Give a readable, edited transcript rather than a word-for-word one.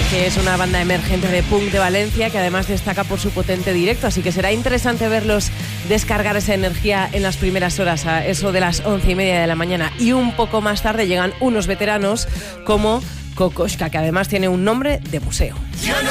que es una banda emergente de punk de Valencia que además destaca por su potente directo, así que será interesante verlos descargar esa energía en las primeras horas, a eso de las 11:30 de la mañana. Y un poco más tarde llegan unos veteranos como Kokoschka, que además tiene un nombre de museo.